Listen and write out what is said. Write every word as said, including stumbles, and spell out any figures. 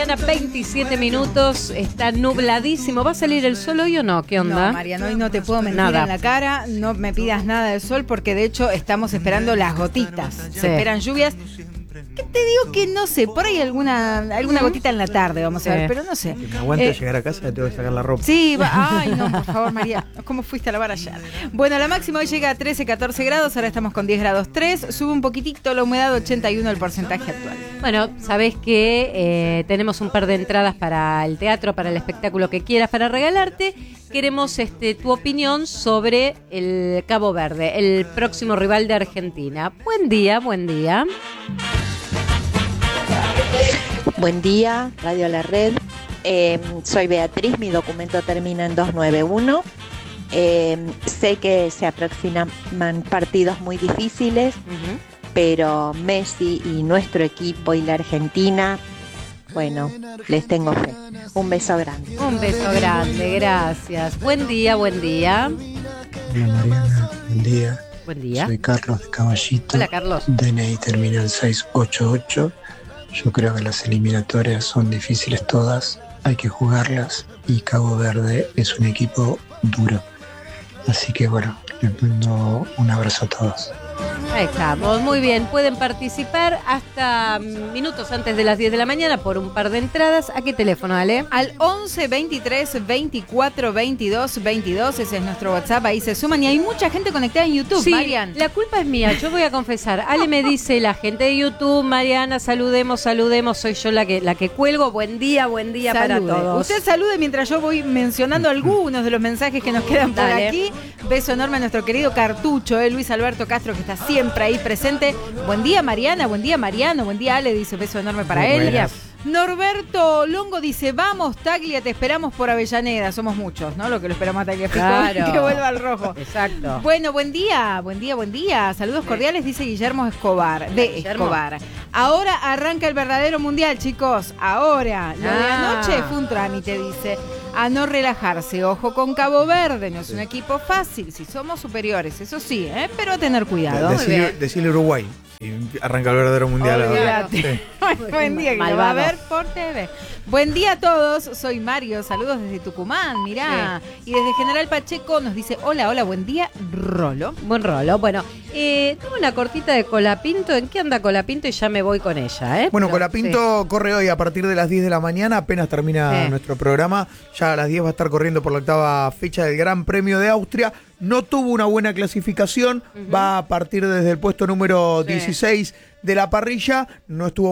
mañana, veintisiete minutos. Está nubladísimo. ¿Va a salir el sol hoy o no? ¿Qué onda? No, Mariano, hoy no te puedo mentir Nada. en la cara. No me pidas nada del sol porque de hecho estamos esperando las gotitas. Sí. Se esperan lluvias. ¿Qué te digo que no sé? Por ahí alguna alguna gotita en la tarde, vamos a Sí. ver, pero no sé. Me aguanta Eh, llegar a casa y tengo que sacar la ropa. Sí, va, ay no, por favor María, ¿cómo fuiste a lavar ayer? Bueno, la máxima hoy llega a trece, catorce grados, ahora estamos con diez grados tres, sube un poquitito la humedad, ochenta y uno el porcentaje actual. Bueno, sabés que eh, tenemos un par de entradas para el teatro, para el espectáculo que quieras para regalarte. Queremos este, tu opinión sobre el Cabo Verde, el próximo rival de Argentina. Buen día, buen día. Buen día, Radio La Red. Eh, soy Beatriz, mi documento termina en doscientos noventa y uno. Eh, sé que se aproximan partidos muy difíciles, Uh-huh. pero Messi y nuestro equipo y la Argentina, bueno, les tengo fe. Un beso grande. Un beso grande, gracias. Buen día, buen día. Hola Mariana, buen día. Buen día. Soy Carlos de Caballito. Hola, Carlos. D N I termina en seiscientos ochenta y ocho. Yo creo que las eliminatorias son difíciles todas, hay que jugarlas y Cabo Verde es un equipo duro. Así que bueno, les mando un abrazo a todos. Ahí estamos, muy bien. Pueden participar hasta minutos antes de las diez de la mañana por un par de entradas. ¿A qué teléfono, Ale? Al once, veintitrés, veinticuatro, veintidós, veintidós, ese es nuestro WhatsApp, ahí se suman y hay mucha gente conectada en YouTube, Sí, Marian. la culpa es mía, yo voy a confesar. Ale me dice, la gente de YouTube, Mariana, saludemos, saludemos, soy yo la que la que cuelgo. Buen día, buen día Salude. para todos. Usted salude mientras yo voy mencionando algunos de los mensajes que nos quedan por Dale. aquí. Beso enorme a nuestro querido Cartucho, eh, Luis Alberto Castro, que está siempre ahí presente. Buen día, Mariana, buen día, Mariano, buen día, Ale, dice beso enorme para Muy él. buenas. Norberto Longo dice, vamos, Taglia, te esperamos por Avellaneda. Somos muchos, ¿no? Lo que lo esperamos a Taglia Fico, Claro. que vuelva al rojo. Exacto. Bueno, buen día, buen día, buen día. Saludos cordiales, dice Guillermo Escobar, de Guillermo. Escobar. Ahora arranca el verdadero mundial, chicos. Ahora. Lo de Ah. anoche fue un trámite, dice. A no relajarse. Ojo con Cabo Verde. No es un equipo fácil. Si somos superiores, eso sí, ¿eh? Pero a tener cuidado. Decile, bien. decile Uruguay. Y arranca el verdadero mundial. Olvídate. Sí. Buen día, que lo va a Malvado. ver por T V. Buen día a todos, soy Mario, saludos desde Tucumán, mirá. Y desde General Pacheco nos dice, hola, hola, buen día, Rolo. Buen rolo. Bueno, eh, tuve una cortita de Colapinto. ¿En qué anda Colapinto? Y ya me voy con ella, ¿eh? Bueno, Pero- Colapinto corre hoy a partir de las diez de la mañana, apenas termina Sí. nuestro programa. Ya a las diez va a estar corriendo por la octava fecha del Gran Premio de Austria. No tuvo una buena clasificación, va a partir desde el puesto número Sí. dieciséis de la parrilla. No estuvo